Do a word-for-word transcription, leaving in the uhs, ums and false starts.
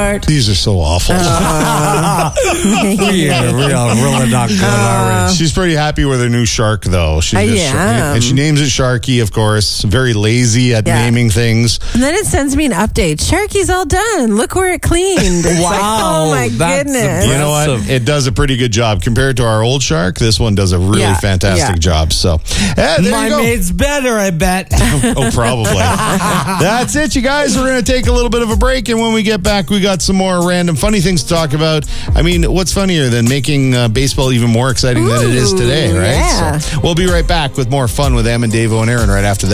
heart. These are so awful. Uh, yeah, we are really not good, are we? She's pretty happy with her new shark, though. She I just- am. And she names it Sharky, of course. Very lazy at Yeah. naming things. And then it sends me an update. Sharky's all done. Look where it cleaned. It's like, Wow, oh my that's goodness. You know what? Impressive. It does a pretty good job. Compared to our old shark, this one does a really Yeah, fantastic yeah. job. So, yeah, there My you go. maid's better, I bet. Oh, probably. That's it, you guys. We're going to take a little bit of a break, and when we get back, we got some more random funny things to talk about. I mean, what's funnier than making uh, baseball even more exciting than it is today, right? yeah. So we'll be right back with more fun with Em and Davo and Aaron right after this.